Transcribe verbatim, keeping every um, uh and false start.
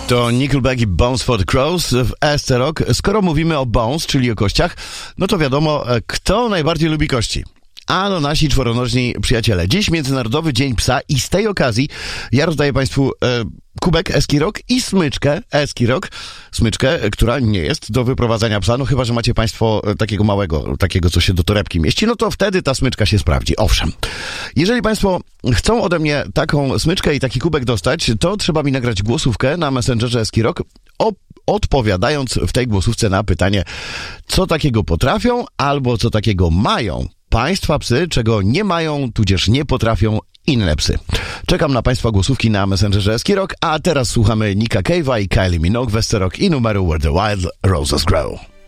To Nickelback i Bones for the Crows w S C Rock. Skoro mówimy o bones, czyli o kościach, no to wiadomo, kto najbardziej lubi kości. Ano nasi czworonożni przyjaciele. Dziś Międzynarodowy Dzień Psa i z tej okazji ja rozdaję Państwu e, kubek Eski Rock i smyczkę Eski Rock. Smyczkę, która nie jest do wyprowadzania psa, no chyba, że macie Państwo takiego małego, takiego, co się do torebki mieści, no to wtedy ta smyczka się sprawdzi. Owszem. Jeżeli Państwo chcą ode mnie taką smyczkę i taki kubek dostać, to trzeba mi nagrać głosówkę na Messengerze Eski Rock, o, odpowiadając w tej głosówce na pytanie, co takiego potrafią albo co takiego mają Państwa psy, czego nie mają, tudzież nie potrafią inne psy. Czekam na Państwa głosówki na Messengerze Eski Rock, a teraz słuchamy Nicka Cave'a i Kylie Minogue w S C Rock i numeru Where the Wild Roses Grow.